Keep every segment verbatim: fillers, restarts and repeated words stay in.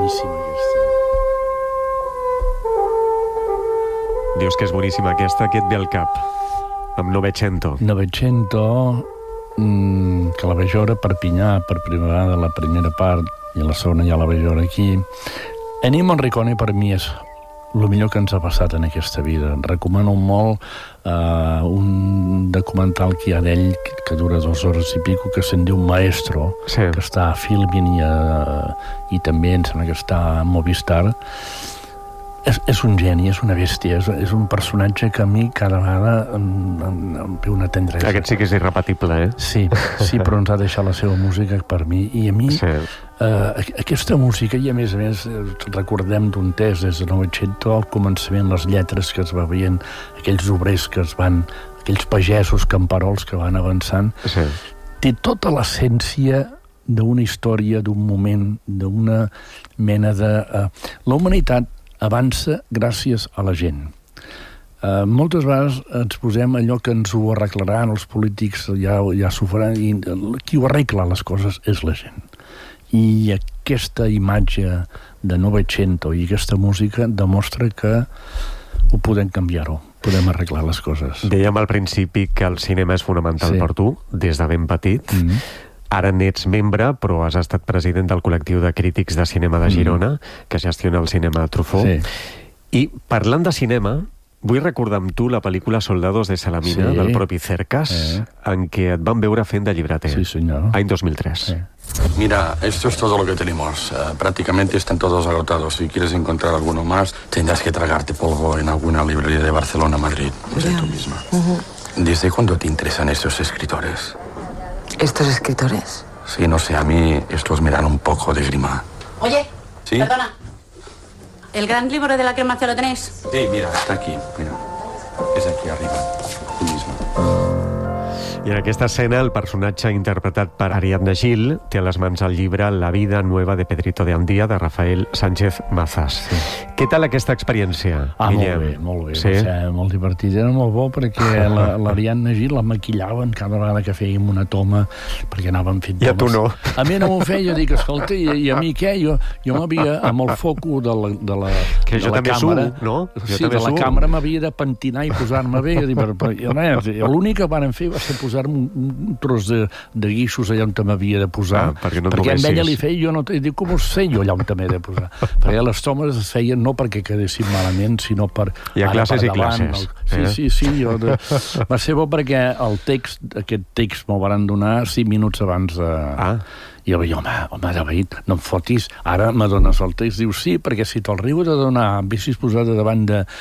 boníssima, aquesta. Dius que és boníssima aquesta, què et ve al cap? Amb Novecento. Novecento, mmm, que la vaig veure a Perpinyà per primera vegada, la primera part, i la segona ja la vaig veure aquí. Ennio Morricone per mi és el millor que ens ha passat en aquesta vida. Recomano molt uh, un documental que hi ha d'ell que dura dues hores i pico, que se'n diu Maestro, sí. que està a Filmin i, uh, i també em sembla que està a Movistar. És, és un geni, és una bèstia, és, és un personatge que a mi cada vegada em, em, em ve una tendresa. Aquest sí que és irrepetible, eh? Sí, sí, però ens ha deixat la seva música per mi. I a mi, sí. eh, aquesta música, i a més a més, recordem d'un test des de Novecento, al començament, les lletres que es va veient, aquells obrers que es van, aquells pagesos camperols que van avançant, sí. té tota l'essència d'una història, d'un moment, d'una mena de... Eh, la humanitat avança gràcies a la gent. Uh, moltes vegades ens posem allò que ens ho arreglaran els polítics, ja, ja s'ho faran, i qui ho arregla les coses és la gent. I aquesta imatge de Novecento i aquesta música demostra que ho podem canviar-ho, podem arreglar les coses. Dèiem al principi que el cinema és fonamental sí. per tu, des de ben petit. Mm-hmm. Ara n'ets membre, però has estat president del col·lectiu de crítics de cinema de Girona, mm. que gestiona el cinema Truffaut. Sí. I parlant de cinema, vull recordar amb tu la pel·lícula Soldados de Salamina, sí. del propi Cercas, sí. en què et van veure fent de llibreter. Sí, senyor. Any dos mil tres. Sí. Mira, esto es todo lo que tenemos. Uh, prácticamente están todos agotados. Si quieres encontrar alguno más, tendrás que tragarte polvo en alguna librería de Barcelona, Madrid. Pues yeah. tú misma. Uh-huh. ¿Desde cuándo te interesan estos escritores? ¿Estos escritores? Sí, no sé, a mí estos me dan un poco de grima. Oye, ¿sí? Perdona. ¿El gran libro de la cremación lo tenéis? Sí, mira, está aquí, mira. És aquí arriba, tu misma. I en aquesta escena el personatge interpretat per Ariadna Gil té a les mans el llibre La vida nueva de Pedrito de Andía, de Rafael Sánchez Mazas. Sí. Què tal aquesta experiència, ah, Guillem? Molt bé, molt bé. Sí? Va ser molt divertit. Era molt bo perquè l'Ariadna Gil la maquillaven cada vegada que fèiem una toma, perquè anàvem fent tomes. I a tu no. A mi no m'ho feia, dic, escolta, i, i a mi què? Jo, jo m'havia, amb el foco de la, de la, que de jo la també càmera... Suo, no? Jo sí, també de la suo. càmera m'havia de pentinar i posar-me bé. I per, per, l'únic que varen fer va ser posar-me un, un tros de, de guixos allà on m'havia de posar, ah, perquè, no perquè amb ella li feia, jo no... I dic, com us feia jo allà on m'he de posar? Perquè les tomes es feien no perquè quedessin malament, sinó per... Hi ha classes i classes. El... Sí, eh? sí, sí. Jo de... Va ser bo perquè el text, aquest text me'l van donar cinc minuts abans de... Ah. I jo, home, home, David, no em fotis, ara me dones el text. Diu, sí, perquè si te'l riu de donar, haguessis posat davant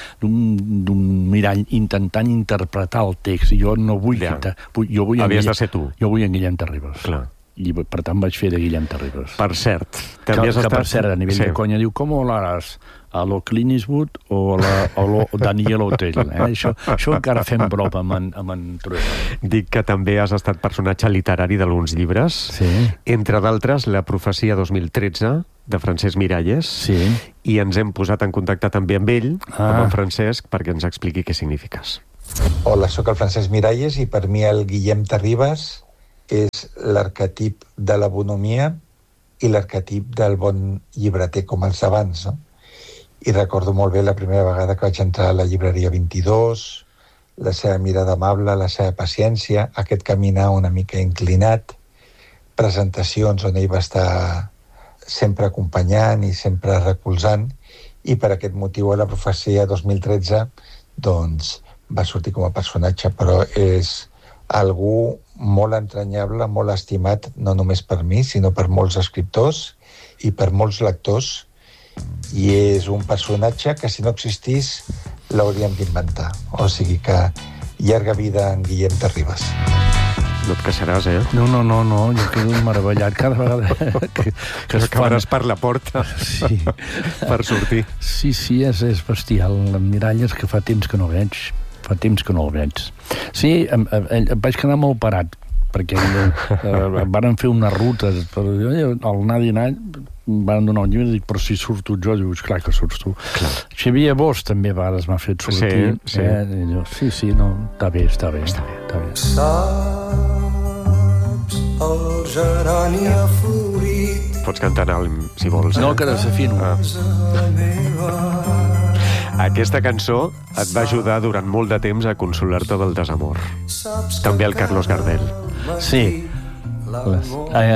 d'un mirall intentant interpretar el text, i jo no vull... Ja. Que jo vull Havies de ser tu. Jo vull en Guillem Terribas. Clar. I per tant vaig fer de Guillem Terribas. Per cert, que, també has que estat... per cert, a nivell sí. de conya, diu, com l'haràs? A lo Clint Eastwood o a la, a lo Daniel Hotel. Eh? Això, això encara fem broma amb en, amb en Trueba. Dic que també has estat personatge literari d'alguns llibres, sí. entre d'altres La profecia dos mil tretze, de Francesc Miralles, sí. i ens hem posat en contacte també amb ell, ah. amb en Francesc, perquè ens expliqui què signifiques. Hola, sóc el Francesc Miralles i per mi el Guillem Terribas és l'arquetip de la bonomia i l'arquetip del bon llibreter com els abans, no? I recordo molt bé la primera vegada que vaig entrar a la llibreria vint-i-dos, la seva mirada amable, la seva paciència, aquest caminar una mica inclinat, presentacions on ell va estar sempre acompanyant i sempre recolzant, i per aquest motiu a la profecia dos mil tretze doncs, va sortir com a personatge, però és algú molt entranyable, molt estimat, no només per mi, sinó per molts escriptors i per molts lectors, i és un personatge que si no existís l'hauríem d'inventar. O sigui que llarga vida en Guillem Terribas. No et queixaràs, eh? No, no, no, no, jo quedo meravellat cada vegada que, que es acabaràs fan... per la porta sí. per sortir. Sí, sí, és, és bestial. En Miralles que fa temps que no veig. Fa temps que no el veig. Sí, em, em, em vaig quedar molt parat, perquè eh, van fer una ruta, però el anar a dinar van donar un llibre i dic, però si surto jo, dius, clar que surts tu. Clar. Xavier Bosch també a vegades m'ha fet sortir. Sí, sí. Eh? Jo, sí, sí, no, està bé, està bé. Està bé, està bé. Saps, el gerani ha florit pots cantar en alt, si vols. No, que desafino. Ah. Aquesta cançó et va ajudar durant molt de temps a consolar-te del desamor. També el Carlos Gardel. Sí. Les,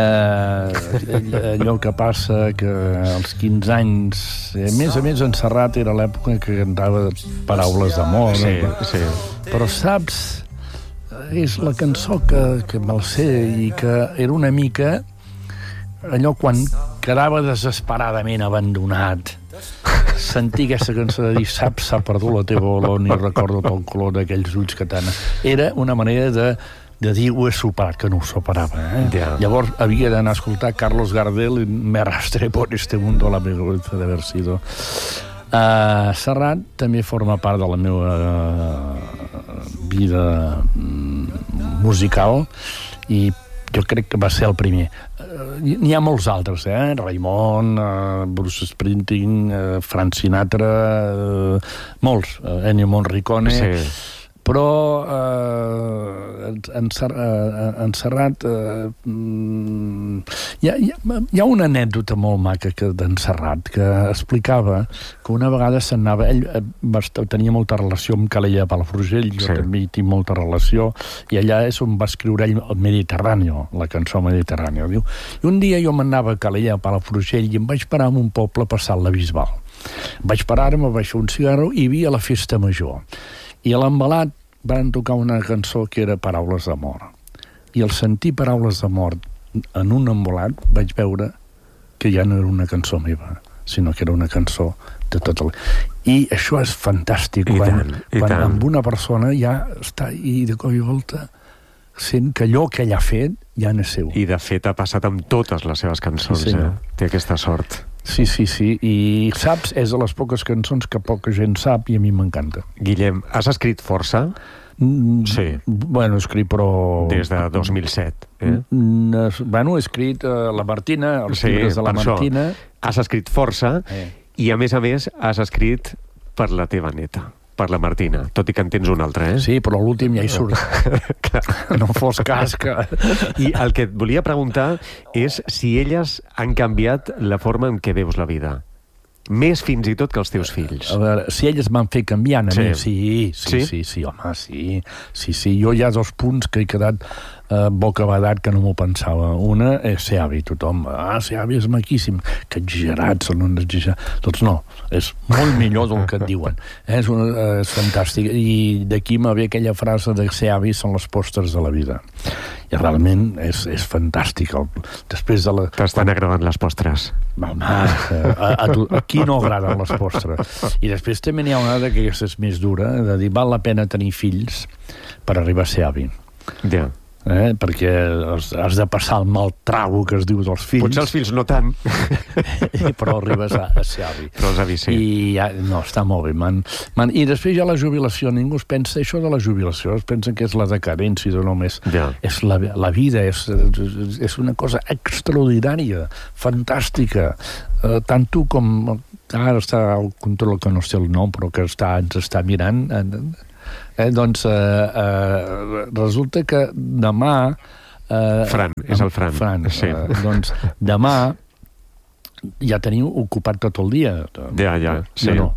eh, allò que passa que als quinze anys, eh, més a més en Serrat era l'època que cantava paraules d'amor, sí, eh? sí. Però saps, és la cançó que, que me'l sé i que era una mica allò quan quedava desesperadament abandonat, sentir aquesta cançó de dir saps, s'ha perdut la teva olor, ni recordo el color d'aquells ulls que tant... Era una manera de de dir, ho he superat, que no ho superava. Eh? Yeah. Llavors havia d'anar a escoltar Carlos Gardel i me arrastré por este mundo la vergüenza de haber sido. Uh, Serrat també forma part de la meva uh, vida mm, musical i jo crec que va ser el primer. Uh, N'hi ha molts altres, eh? Raimon, uh, Bruce Springsteen, uh, Frank Sinatra, uh, molts, uh, Ennio Morricone... Sí. Però eh, en, Ser, eh, en Serrat eh, hi, ha, hi ha una anècdota molt maca que, d'en Serrat que explicava que una vegada se'n anava, ell va, tenia molta relació amb Calella Palafrugell, jo sí. també hi tinc molta relació, i allà és on va escriure ell el Mediterrani, la cançó Mediterrani. Diu, i un dia jo m'anava a Calella Palafrugell i em vaig parar en un poble passat la Bisbal. Vaig parar-me, vaig fer un cigarro i hi havia la festa major. I a l'embalat van tocar una cançó que era Paraules d'amor. I al sentir Paraules d'amor en un embolat vaig veure que ja no era una cançó meva, sinó que era una cançó de tot el... I això és fantàstic, I quan, tant, quan amb una persona ja està i de cop i volta sent que allò que ell ha fet ja no és seu. I de fet ha passat amb totes les seves cançons, sí, eh? Té aquesta sort. Sí, sí, sí, i saps, és de les poques cançons que poca gent sap i a mi m'encanta. Guillem, has escrit força? Mm, sí. Bueno, he escrit, però... Des de dos mil set, eh? Mm, bueno, he escrit uh, la Martina, els sí, llibres de la Martina... Has escrit força eh. i, a més a més, has escrit per la teva neta, per la Martina, tot i que en tens una altra, eh? Sí, però l'últim ja hi surt. No fos cas que... I el que et volia preguntar és si elles han canviat la forma en què veus la vida. Més fins i tot que els teus fills. A veure, si elles m'han fet canviar, a sí. mi, sí, sí, sí, sí, sí, home, sí, sí, sí. Jo hi ha dos punts que he quedat eh, bocabadat que no m'ho pensava. Una és ser avi, tothom. Ah, ser avi és maquíssim. Que exagerats, són uns exagerats. Doncs no, és molt millor del que et diuen. Eh, és, una, eh, és fantàstic. I d'aquí m'ha ve aquella frase de ser avi són les postres de la vida. I realment és, és fantàstic. El, després de la... T'estan agradant les postres. Home, a, a, a qui no agraden les postres? I després també n'hi ha una que és més dura, de dir, val la pena tenir fills per arribar a ser avi. Ja. Yeah. Eh? Perquè has, has de passar el mal trago que es diu dels fills. Potser els fills no tant. Però arribes a, a ser avi. Però els avis sí. I ja, no, està molt bé. Man, man, I després hi ha la jubilació. Ningú es pensa això de la jubilació. Es pensa que és la decadència de només. Ja. És la, la vida, és, és una cosa extraordinària, fantàstica. Uh, tant tu com... Ara està el control que no sé el nom, però que està, ens està mirant... Eh, doncs eh, eh, resulta que demà... Eh, Fran, és el Fran. Fran sí. eh, doncs demà ja teniu ocupat tot el dia. Ja, ja, sí. Jo no.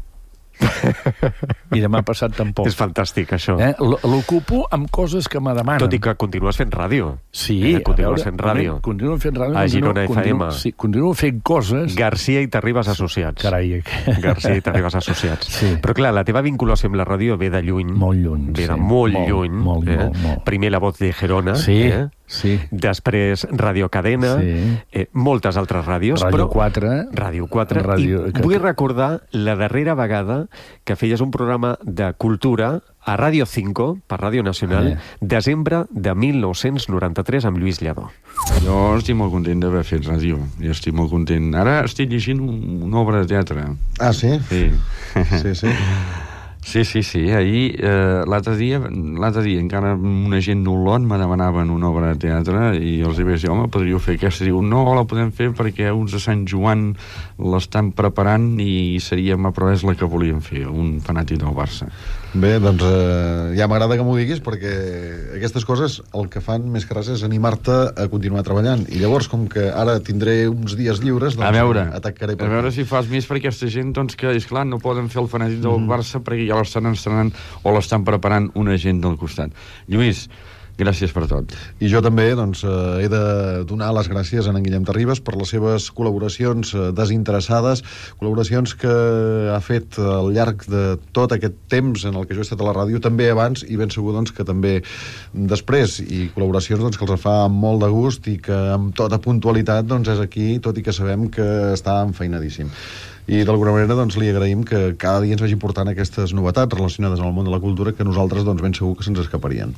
I demà passat tampoc. És fantàstic, això. Eh? L'ocupo amb coses que me demanen. Tot i que continues fent ràdio. Sí. Eh? Continues veure, fent ràdio. Continuo fent ràdio. A Girona continuo, F M. Continuo, sí, continuo fent coses... Garcia i Terribas Associats. Carai. Garcia i Terribas Associats. Sí. Però clar, la teva vinculació amb la ràdio ve de lluny. Molt lluny, Ve de sí. molt, molt lluny. Molt, eh? molt, molt. Primer La Voz de Gerona. Sí. Eh? Sí. Després Radio Cadena, sí. eh, moltes altres ràdios. Ràdio però... quatre. Ràdio quatre. Ràdio... I vull recordar la darrera vegada que feies un programa de cultura a Ràdio cinco, per Ràdio Nacional, eh. desembre de mil nou-cents noranta-tres, amb Lluís Lledó. Jo estic molt content d'haver fet ràdio. Jo estic molt content. Ara estic llegint una obra de teatre. Ah, sí? Sí. Sí, sí. Sí, sí, sí. Ahir, eh, l'altre dia, l'altre dia, encara una gent d'Olot me demanaven una obra de teatre i els hi vaig dir, home, podríeu fer aquesta? Diu, no la podem fer perquè uns de Sant Joan l'estan preparant i seria Maproès la que volíem fer, un fanàtic del Barça. Bé, doncs eh, ja m'agrada que m'ho diguis, perquè aquestes coses el que fan més que res és animar-te a continuar treballant. I llavors, com que ara tindré uns dies lliures, doncs a veure, atacaré per a veure si fas més per aquesta gent, doncs que, esclar, no poden fer el fanàtic del mm. Barça perquè ja l'estan estrenant o l'estan preparant una gent del costat. Lluís, gràcies per tot. I jo també, doncs, eh, he de donar les gràcies a en Guillem Terribas per les seves col·laboracions eh, desinteressades, col·laboracions que ha fet al llarg de tot aquest temps en el que jo he estat a la ràdio, també abans, i ben segur, doncs, que també després, i col·laboracions, doncs, que els fa amb molt de gust i que amb tota puntualitat, doncs, és aquí, tot i que sabem que està enfeinadíssim. I d'alguna manera doncs, li agraïm que cada dia ens vagi portant aquestes novetats relacionades amb el món de la cultura que nosaltres doncs, ben segur que se'ns escaparien.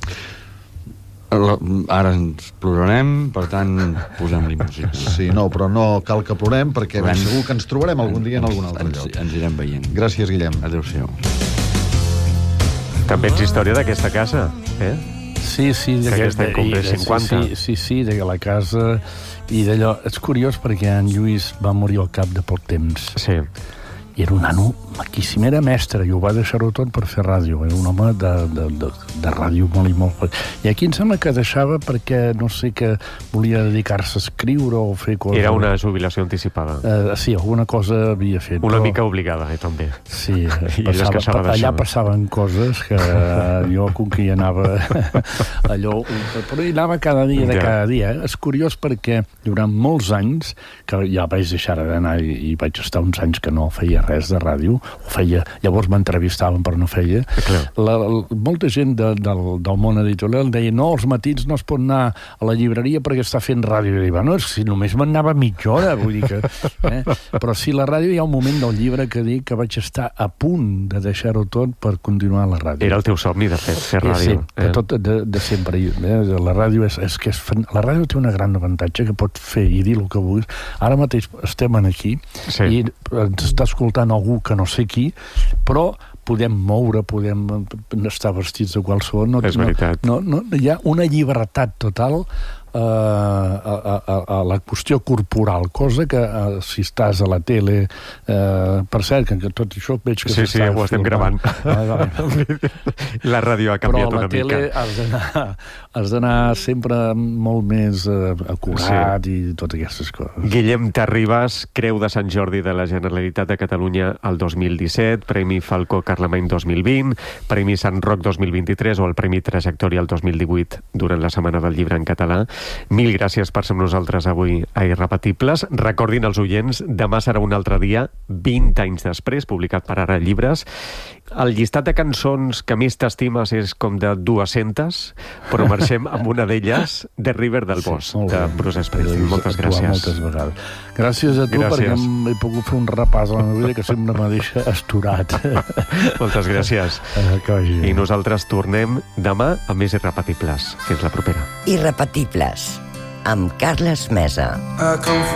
Ara ens plorarem, per tant posem-li música. Sí, no, però no cal que plorem perquè ben segur que ens trobarem algun dia en algun altre lloc. Ens, ens irem veient. Gràcies, Guillem. Adéu-siau. També ets història d'aquesta casa, eh? Sí, sí, que aquest any compleix cinquanta. Sí, sí, sí, de la casa i d'allò. És curiós perquè en Lluís va morir al cap de poc temps. Sí. I era un nano maquíssim, era mestre, i ho va deixar-ho tot per fer ràdio. Era un home de, de, de, de ràdio molt i molt... I aquí em sembla que deixava perquè, no sé, que volia dedicar-se a escriure o fer coses... Era una jubilació anticipada. Uh, sí, alguna cosa havia fet. Una però... mica obligada, eh, també. Sí, passava, pa, allà passaven coses que jo, com que hi anava allò... Però hi anava cada dia de cada dia. És curiós perquè durant molts anys, que ja vaig deixar d'anar i, i vaig estar uns anys que no feia res de ràdio, ho feia, llavors m'entrevistaven però no feia, la, la, molta gent de, del, del món editorial deia, no, els matins no es pot anar a la llibreria perquè està fent ràdio. I dic, no, si només m'anava mitja hora, vull dir que... Eh? Però sí, la ràdio, hi ha un moment del llibre que dic que vaig estar a punt de deixar-ho tot per continuar a la ràdio. Era el teu somni, de fet, fer ràdio. Sí, de, tot, de, de sempre. Eh? La ràdio és, és que és, la ràdio té una gran avantatge que pot fer i dir el que vulguis. Ara mateix estem aquí sí. i ens està escoltant algú que no sé qui, però podem moure, podem estar vestits de qualsevol. No, és veritat. No, no, no, hi ha una llibertat total uh, a, a, a la qüestió corporal, cosa que uh, si estàs a la tele... Uh, per cert, que tot això veig que sí, sí, ho estem gravant. Ah, la ràdio ha canviat una mica. Però a la tele has d'anar, has d'anar sempre molt més uh, acurat sí. i totes aquestes coses. Guillem Terribas, Creu de Sant Jordi de la Generalitat de Catalunya el dos mil disset, Premi Falcó Carlemany dos mil vint, Premi Sant Roc dos mil vint-i-tres o el Premi Trajectòria el dos mil divuit durant la Setmana del Llibre en català. Mil gràcies per ser amb nosaltres avui a Irrepetibles. Recordin els oients, demà serà un altre dia, vint anys després, publicat per Ara Llibres. El llistat de cançons que més t'estimes és com de dues-centes, però marxem amb una d'elles, The River del Bosc, sí, de Bruce Springsteen. Moltes gràcies. Moltes vegades. Gràcies a tu, gràcies. Perquè he pogut fer un repàs a la meva vida que sempre me deixa asturat. Moltes gràcies. I nosaltres tornem demà amb més Irrepetibles. Fins la propera. Irrepetibles, amb Carles Mesa.